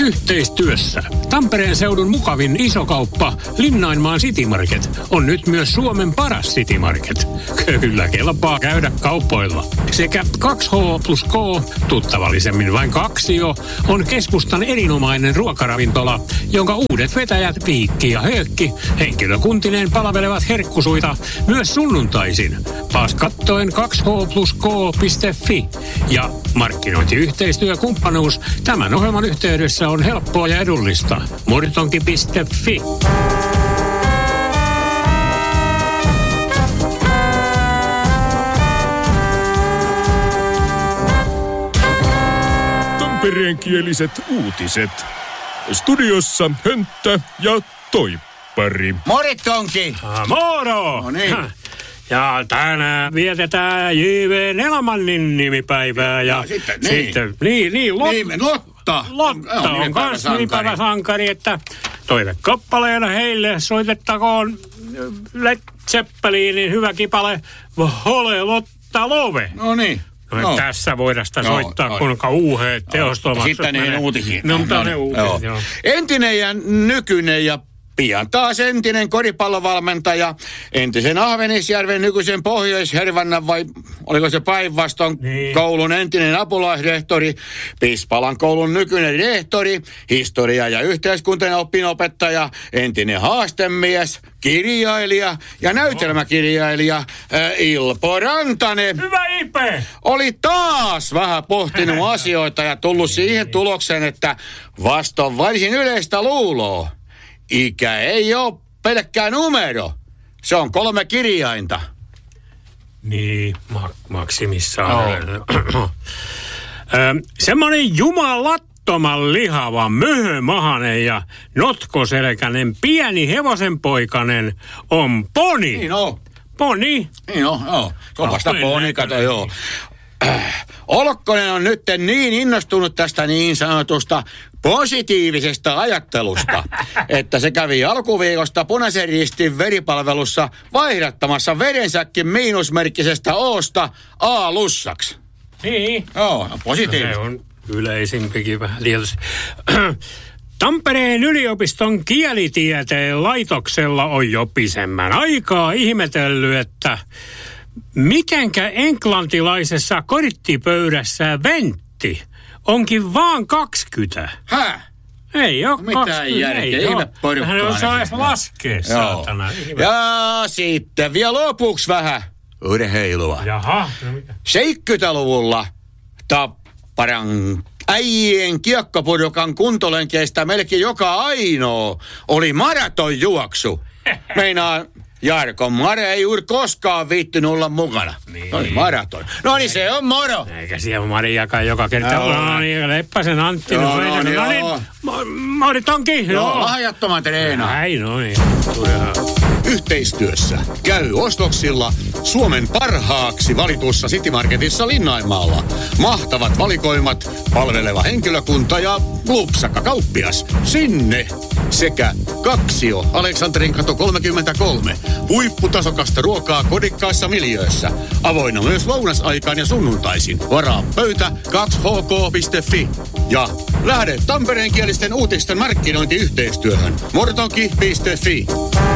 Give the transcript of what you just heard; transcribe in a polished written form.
Yhteistyössä Tampereen seudun mukavin isokauppa Linnainmaan City Market on nyt myös Suomen paras City Market. Kyllä kelpaa käydä kauppoilla. Sekä 2H plus K, tuttavallisemmin vain 2 on keskustan erinomainen ruokaravintola, jonka uudet vetäjät Viikki ja Höökki henkilökuntineen palvelevat herkkusuita myös sunnuntaisin. Paas kattoen 2hplusk.fi ja markkinointiyhteistyökumppanuus tämän ohjelman yhteydessä on helppoa ja edullista. Murtonki.fi. Tampereenkieliset uutiset. Studiossa Hönttä ja Toippari. Moritonki! Moro! No niin. Ja tänään vietetään J.V. Nelamannin nimipäivää. Ja sitten Lotta on kans nimipäiväsankari, että toivekappaleena heille soitettakoon Led Zeppelinin hyvä kipale Hole Lotta Love. No niin. No. Tässä voidaan sitä soittaa, kun kauheat teostomakset. Sitten ne uutisiin. No, mutta ne uutiset, joo. Entinen ja nykyinen ja pian taas entinen koripallovalmentaja, entisen Ahvenisjärven nykyisen Pohjois-Hervannan vai oliko se päinvastoin koulun entinen apulaisrehtori, Pispalan koulun nykyinen rehtori, historia- ja yhteiskuntainen oppinopettaja, entinen haastemies, kirjailija ja näytelmäkirjailija Ilpo Rantanen. Hyvä Ipe! Oli taas vähän pohtinut asioita ja tullut siihen tulokseen, että vastoin varsin yleistä luuloa. Ikä ei ole pelkkää numero. Se on 3 kirjainta. Niin, maksimissaan. Semmoinen jumalattoman lihava, möhömahanen ja notkoselkäinen pieni hevosenpoikainen on poni. Niin on. Poni? Niin on, joo. Kopasta poni, kato, joo. Olkkonen on nyt niin innostunut tästä niin sanotusta positiivisesta ajattelusta, että se kävi alkuviikosta Punaisen Ristin veripalvelussa vaihdattamassa verensäkkin miinusmerkkisestä O:sta A-lussaksi. Niin. Joo, positiivista. Se on yleisimpikin vähän tietysti. Tampereen yliopiston kielitieteen laitoksella on jo pisemmän aikaa ihmetellyt, että mitenkä englantilaisessa korttipöydässä ventti onkin vaan 20. Häh? Ei ole mitään 20. järkeä, ihme porukkaa. Hän osaa edes laskea, saatana. Ja sitten vielä lopuksi vähän urheilua. Jaha. No mikä? 70-luvulla Tapparan äijien kiekkopudokan kuntolenkeistä melkein joka ainoa oli maratonjuoksu. Meinaa Jarkon Mare ei juuri koskaan viittynyt olla mukana. Niin. Oli maraton. No niin, se on moro. Eikä siellä Mariakaan joka kerta. No niin, Leppäsen Antti. Joo, no niin, Moritonki. Joo, lahjattoman treena. Näin, no niin. Yhteistyössä käy ostoksilla Suomen parhaaksi valitussa City Marketissa Linnainmaalla. Mahtavat valikoimat, palveleva henkilökunta ja Klupsakka kauppias. Sinne! Sekä Kaksio, Aleksanterin katu 33. Huipputasokasta ruokaa kodikkaissa miljöössä. Avoinna myös lounasaikaan ja sunnuntaisin. Varaa pöytä 2hk.fi. Ja lähde tampereenkielisten uutisten markkinointiyhteistyöhön. Mortonki.fi.